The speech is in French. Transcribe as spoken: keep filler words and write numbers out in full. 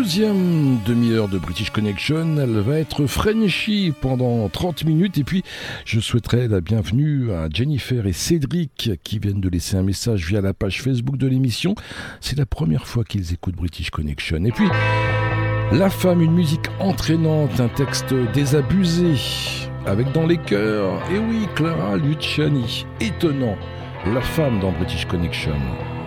deuxième demi-heure de British Connection, elle va être Frenchy pendant trente minutes. Et puis, je souhaiterais la bienvenue à Jennifer et Cédric qui viennent de laisser un message via la page Facebook de l'émission. C'est la première fois qu'ils écoutent British Connection. Et puis, La femme, une musique entraînante, un texte désabusé, avec dans les chœurs, et oui, Clara Luciani. Étonnant, La femme dans British Connection.